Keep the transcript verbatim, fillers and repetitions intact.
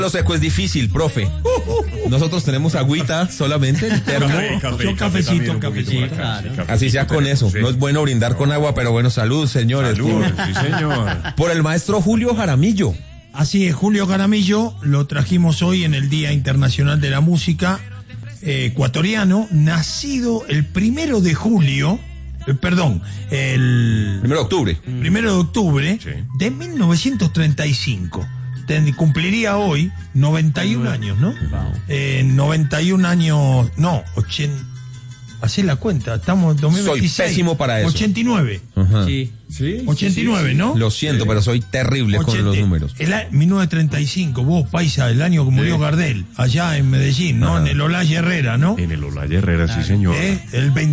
Lo seco es difícil, profe. Nosotros tenemos agüita solamente, el termo. Café, café, Yo café cafecito, también, un poquito cafecito, por acá, sí, claro. cafecito Así sea con tenemos, eso. sí. No es bueno brindar con agua, pero bueno, salud, señores. Salud, sí, señor. Por el maestro Julio Jaramillo. Así es, Julio Jaramillo lo trajimos hoy en el Día Internacional de la Música eh, ecuatoriano, nacido el primero de julio, eh, perdón, el Primero de octubre. primero de octubre Sí. de mil novecientos treinta y cinco. Ten- cumpliría hoy noventa y un años, ¿no? Eh, noventa y un años, no, ochenta. Hacé la cuenta, estamos en dos mil veintiséis. Soy pésimo para eso. ochenta y nueve. Ajá. Sí. Sí. ochenta y nueve, ¿no? Lo siento, pero soy terrible con ochenta los números. El a- mil novecientos treinta y cinco, vos, paisa, el año que murió Sí. Gardel, allá en Medellín, ¿no? Ajá. En el Olaya Herrera, ¿no? En el Olaya Herrera, sí, señor. Eh, El